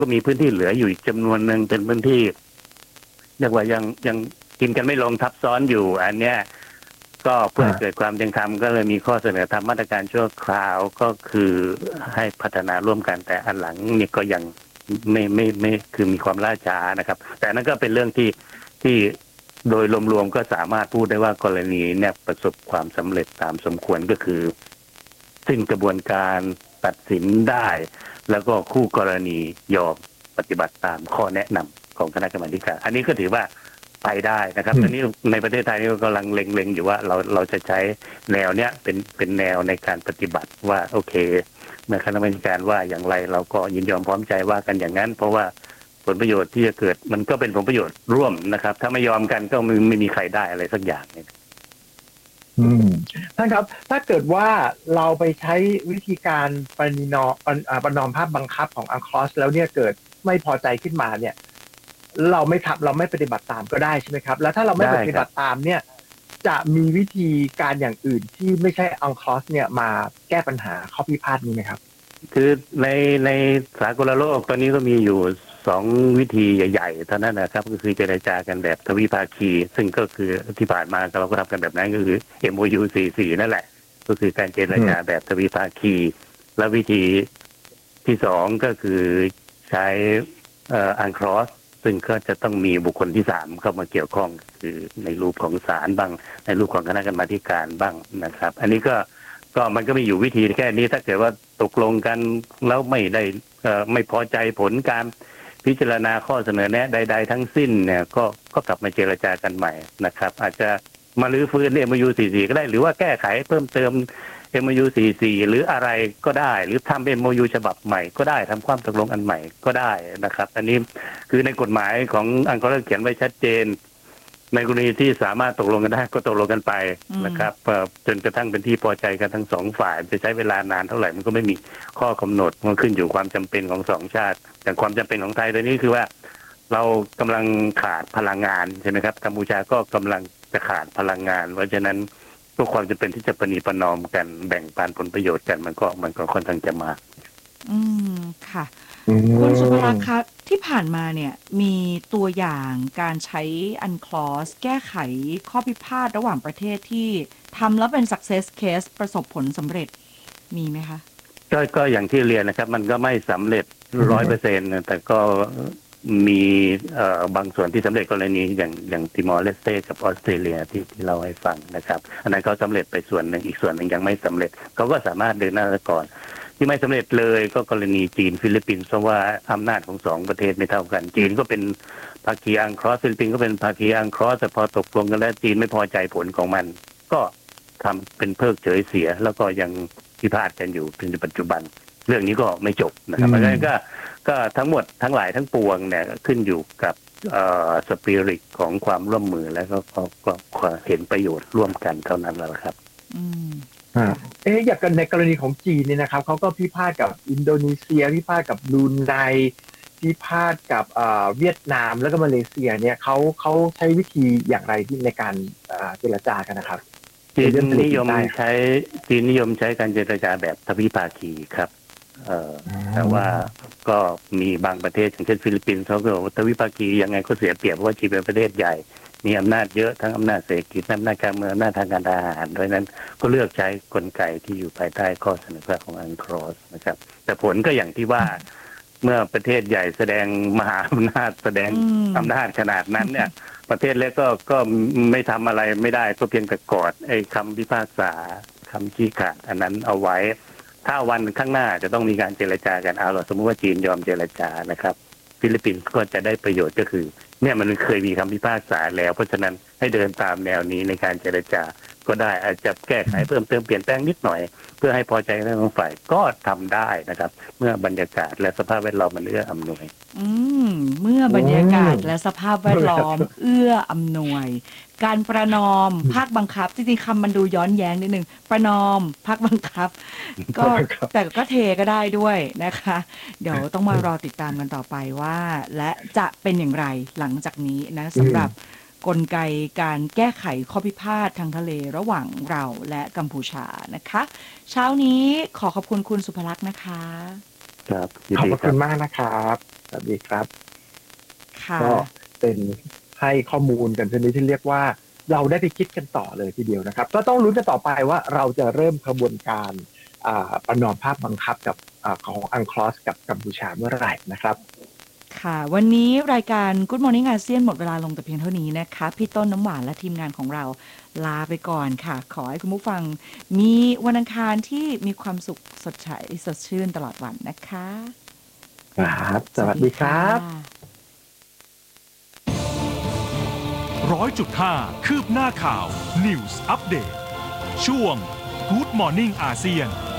ก็มีพื้นที่เหลืออยู่อีกจำนวนหนึ่งเป็นพื้นที่เรียกว่ายังกินกันไม่ลงทับซ้อนอยู่อันเนี้ยก็เพื่อเกิดความเป็นธรรมก็เลยมีข้อเสนอทำมาตรการชั่วคราวก็คือให้พัฒนาร่วมกันแต่อันหลังนี่ก็ยังไม่คือมีความล่าช้านะครับแต่นั่นก็เป็นเรื่องที่โดยรวมๆก็สามารถพูดได้ว่ากรณีเนี่ยประสบความสำเร็จตามสมควรก็คือสิ้นกระบวนการตัดสินได้แล้วก็คู่กรณียอมปฏิบัติตามข้อแนะนำของคณะกรรมาธิการอันนี้ก็ถือว่าไปได้นะครับตอนนี้ในประเทศไทยนี่ก็กำลังเล็งๆอยู่ว่าเราจะใช้แนวเนี้ยเป็นแนวในการปฏิบัติว่าโอเคเมื่อคณะกรรมาธิการว่าอย่างไรเราก็ยินยอมพร้อมใจว่ากันอย่างนั้นเพราะว่าผลประโยชน์ที่จะเกิดมันก็เป็นผลประโยชน์ร่วมนะครับถ้าไม่ยอมกันก็ไม่มีใครได้อะไรสักอย่างเนี่ยท่านครับถ้าเกิดว่าเราไปใช้วิธีการประนอมภาพบังคับของอังคลอสแล้วเนี่ยเกิดไม่พอใจขึ้นมาเนี่ยเราไม่ปฏิบัติตามก็ได้ใช่ไหมครับแล้วถ้าเราไม่ปฏิบัติตามเนี่ยจะมีวิธีการอย่างอื่นที่ไม่ใช่อังคลอสเนี่ยมาแก้ปัญหาข้อพิพาทนี้ไหมครับคือในสากลโลกตอนนี้ก็มีอยู่2วิธีใหญ่ๆเท่านั้นนะครับก็คือเจรจากันแบบทวิภาคีซึ่งก็คือที่ผ่านมาเราก็ทำกันแบบนั้นก็คือ MOU 44นั่นแหละก็คือการเจรจาแบบทวิภาคีและวิธีที่2ก็คือใช้อังคลอสซึ่งก็จะต้องมีบุคคลที่3เข้ามาเกี่ยวข้องคือในรูปของศาลบ้างในรูปของคณะกรรมาธิการบ้างนะครับอันนี้ก็มันก็มีอยู่วิธีแค่นี้ถ้าเกิดว่าตกลงกันแล้วไม่พอใจผลการพิจารณาข้อเสนอแนะใดๆทั้งสิ้นเนี่ยก็กลับมาเจรจากันใหม่นะครับอาจจะมาลื้อฟื้น MOU 44ก็ได้หรือว่าแก้ไขเพิ่มเติม MOU 44หรืออะไรก็ได้หรือทำ MOU ฉบับใหม่ก็ได้ทำความตกลงอันใหม่ก็ได้นะครับอันนี้คือในกฎหมายของอังกฤษเขียนไว้ชัดเจนในกรณีที่สามารถตกลงกันได้ก็ตกลงกันไปนะครับจนกระทั่งเป็นที่พอใจกันทั้งสองฝ่ายจะใช้เวลานานเท่าไหร่มันก็ไม่มีข้อกำหนดมันขึ้นอยู่ความจำเป็นของสองชาติแต่ความจำเป็นของไทยตอนนี้คือว่าเรากำลังขาดพลังงานใช่ไหมครับกัมพูชาก็กำลังจะขาดพลังงานเพราะฉะนั้นก็ความจำเป็นที่จะประนีประนอมกันแบ่งปันผลประโยชน์กันมันก็ค่อนข้างจะมากค่ะคุณสุภลักษณ์คะที่ผ่านมาเนี่ยมีตัวอย่างการใช้อันคลอสแก้ไขข้อพิพาทระหว่างประเทศที่ทำแล้วเป็น success case ประสบผลสำเร็จมีไหมคะก็อย่างที่เรียนนะครับมันก็ไม่สำเร็จ 100% แต่ก็มีบางส่วนที่สำเร็จกรณีอย่างติมอร์เลสเตกับออสเตรเลียที่เราให้ฟังนะครับอันนั้นเขาสำเร็จไปส่วนหนึ่งอีกส่วนหนึ่งยังไม่สำเร็จเขาก็สามารถเดินหน้าก่อนที่ไม่สำเร็จเลยก็กรณีจีนฟิลิปปินส์เพราะว่าอำนาจของ2ประเทศไม่เท่ากันจีนก็เป็นภาคีอังคลอสฟิลิปปินส์ก็เป็นภาคีอังคลอสแต่พอตกลงกันแล้วจีนไม่พอใจผลของมันก็ทำเป็นเพิกเฉยเสียแล้วก็ยังพิพาทกันอยู่ถึงปัจจุบันเรื่องนี้ก็ไม่จบนะครับเพราะฉะนั้นก็ทั้งหมดทั้งหลายทั้งปวงเนี่ยขึ้นอยู่กับสปิริตของความร่วมมือแล้วก็เห็นประโยชน์ร่วมกันเท่านั้นแล้วครับอย่างกันในกรณีของจีนเนี่ยนะครับเขาก็พิพาทกับอินโดนีเซียพิพาทกับบรูไนพิพาทกับเวียดนามแล้วก็มาเลเซียเนี่ยเขาใช้วิธีอย่างไรที่ในการเจรจากันนะครับจีนนิยมใช้การเจรจาแบบทวิภาคีครับแต่ว่าก็มีบางประเทศอย่างเช่นฟิลิปปินส์เขาก็บอกว่าทวิภาคียังไงก็เสียเปรียบเพราะว่าจีนเป็นประเทศใหญ่มีอำนาจเยอะทั้งอำนาจเศรษฐกิจอำนาจการเมืองอำนาจทางการทหารดังนั้นก็เลือกใช้กลไกที่อยู่ภายใต้ข้อเสนอของอังคลอสนะครับแต่ผลก็อย่างที่ว่าเมื่อประเทศใหญ่แสดงมหาอำนาจแสดงอำนาจขนาดนั้นเนี่ยประเทศเล็กก็ไม่ทำอะไรไม่ได้ก็เพียงแต่กอดไอ้คำพิพากษาคำชี้ขาดอันนั้นเอาไว้ถ้าวันข้างหน้าจะต้องมีการเจรจากันเอาสมมติว่าจีนยอมเจรจานะครับฟิลิปปินส์ก็จะได้ประโยชน์ก็คือเนี่ยมันเคยมีคำพิพากษาแล้วเพราะฉะนั้นให้เดินตามแนวนี้ในการเจรจาก็ได้อาจจะแก้ไขเพิ่มเติมเปลี่ยนแปลงนิดหน่อยเพื่อให้พอใจทั้งฝ่ายก็ทำได้นะครับเมื่อบรรยากาศและสภาพแวดล้อมมันเอื้ออำนวยเมื่อบรรยากาศและสภาพแวดล้อมเอื้ออำนวยการประนอมภาคบังคับจริงๆคำมันดูย้อนแย้งนิดนึงประนอมภาคบังคับก็แต่ก็เทก็ได้ด้วยนะคะเดี๋ยวต้องมารอติดตามกันต่อไปว่าและจะเป็นอย่างไรหลังจากนี้นะสำหรับกลไกการแก้ไขข้อพิพาททางทะเลระหว่างเราและกัมพูชานะคะเช้านี้ขอบคุณคุณสุภลักษณ์นะคะครับยินขอบดีพระครัคุบณมากนะครับสวัสดีครับค่ะก็เป็นให้ข้อมูลกันชนิดที่เรียกว่าเราได้ไปคิดกันต่อเลยทีเดียวนะครับก็ต้องลุ้นกันต่อไปว่าเราจะเริ่มกระบวนการประนอมภาคบังคับกับของอังคลอสกับกัมพูชาเมื่อไหร่นะครับค่ะ วันนี้รายการ Good Morning อาเซียนหมดเวลาลงแต่เพียงเท่านี้นะคะพี่ต้นน้ำหวานและทีมงานของเราลาไปก่อนค่ะ ขอให้คุณผู้ฟังมีวันอังคารที่มีความสุขสดใสสดชื่นตลอดวันนะคะครับ สวัสดีครับ 100.5 คืบหน้าข่าว News Update ช่วง Good Morning อาเซียน